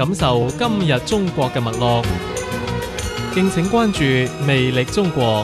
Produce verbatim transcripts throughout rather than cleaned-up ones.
感受今日中國嘅脈絡。敬請關注魅力中國。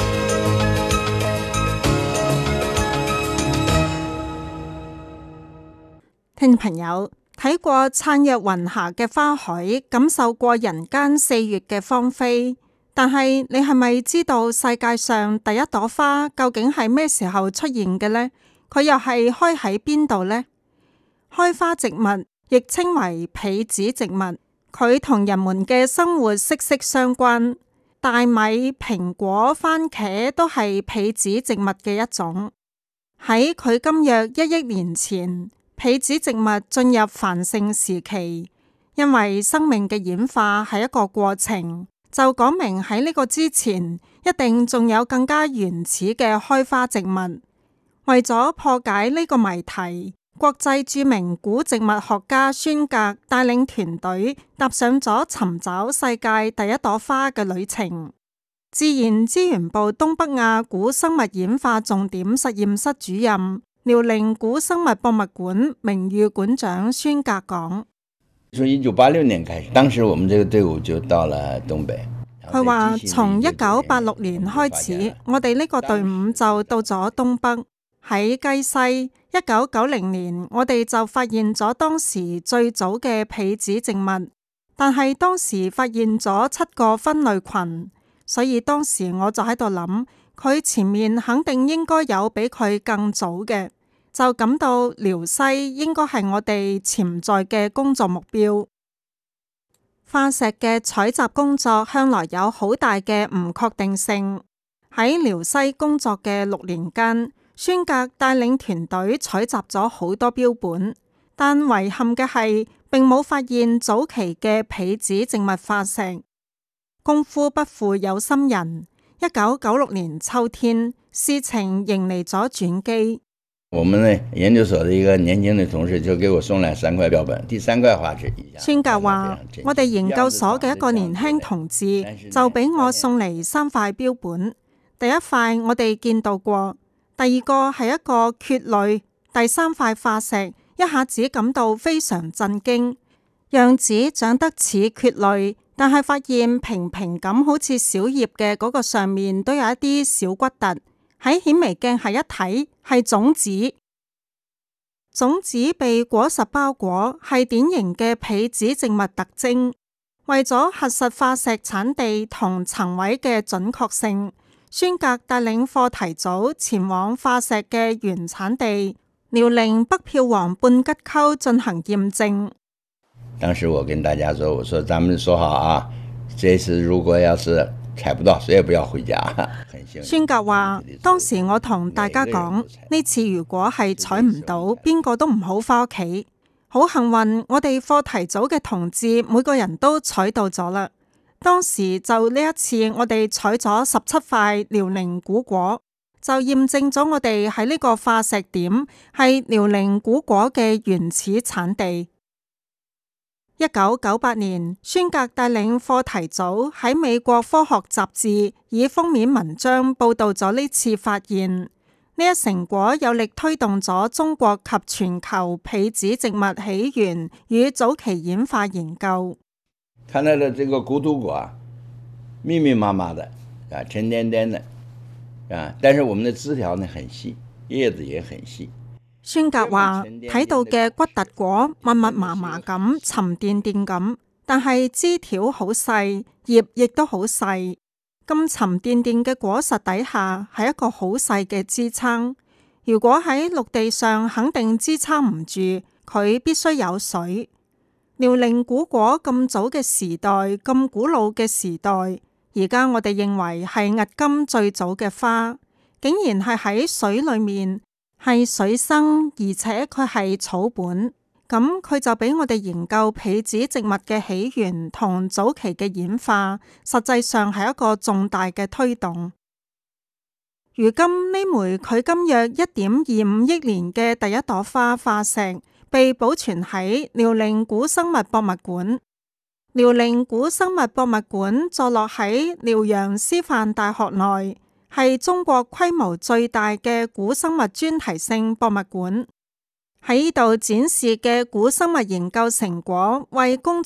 聽眾朋友，睇過燦若雲霞嘅花海，感受過人間四月嘅芳菲，但係你係咪知道世界上第一朵花究竟係咩時候出現嘅呢？佢又係開喺邊度呢？開花植物亦稱為被子植物，佢同人們嘅生活息息相關。大米、蘋果、番茄都係被子植物嘅一種。喺佢今約一億年前，被子植物進入繁盛時期。因為生命嘅演化係一個過程，就講明喺呢個之前，一定仲有更加原始嘅開花植物。為咗破解呢個謎題，國際著名古植物學家孫格帶領團隊踏上咗尋找世界第一朵花嘅旅程。自然資源部東北亞古生物演化重點實驗室主任、遼寧古生物博物館名譽館長孫格講： 從一九八六年開始，當時我們這個隊伍就到了東北。 佢話從一九八六年開始，我哋呢個隊伍就到咗東北。喺雞西，一九九零年，我哋就發現咗當時最早嘅被子植物，但係當時發現咗七個分類群，所以當時我就喺度諗，佢前面肯定應該有比佢更早嘅，就感到遼西應該係我哋潛在嘅工作目標。化石嘅採集工作向來有好大嘅唔確定性。喺遼西工作嘅六年間，孫格帶領團隊採集咗好多標本，但遺憾嘅係並冇發現早期嘅被子植物化石。功夫不負有心人，一九九六年秋天，事情迎嚟咗轉機。 我們呢研究所的一個年輕的同事就給我送來三塊標本，第三塊花紙。 孫格話：我哋研究所嘅一個年輕同志就俾我送嚟三塊標本，第一塊我哋見到過。第二個係一個蕨類，第三塊化石一下子感到非常震驚，樣子長得似蕨類，但係發現平平咁好似小葉嘅嗰個上面都有一啲小骨突，喺顯微鏡下一睇係種子，種子被果實包裹，係典型嘅被子植物特徵。為咗核實化石產地同層位嘅準確性，孫格帶領課題組前往化石嘅原產地遼寧北票黃半吉溝進行驗證。 當時我跟大家說，我說咱們說好啊，這次如果要是採不到，誰也不要回家。 孫格話：當時我同大家講，呢次如果係採唔到，邊個都唔好返屋企。好幸運，我哋課題組嘅同志每個人都採到咗啦。當時就呢一次，我哋採咗十七塊遼寧古果，就驗證咗我哋喺呢個化石點係遼寧古果嘅原始產地。一九九八年，孫格帶領課題組喺美國科學雜誌以封面文章報道咗呢次發現，呢一成果有力推動咗中國及全球被子植物起源與早期演化研究。 看到的這個古土果啊，密密麻麻的啊，沉甸甸的啊，但是我們的枝條呢很細，葉子也很細。 孫格話睇到嘅骨突果密密麻麻咁，沉甸甸咁，但係枝條好細，葉亦都好細。咁沉甸甸嘅果實底下係一個好細嘅支撐，如果喺陸地上肯定支撐唔住，佢必須有水。遼寧古果咁早嘅時代，咁古老嘅時代，而家我哋認為係迄今最早嘅花，竟然係喺水裏面，係水生，而且佢係草本，咁佢就俾我哋研究被子植物嘅起源同早期嘅演化，實際上係一個重大嘅推動。如今呢枚距今約一點二五億年嘅第一朵花化石，被保存喺遼寧古生物博物館。遼寧古生物博物館坐落喺遼陽師範大學內，係中國規模最大嘅古生物專題性博物館。喺呢度展示嘅古生物研究成果，為公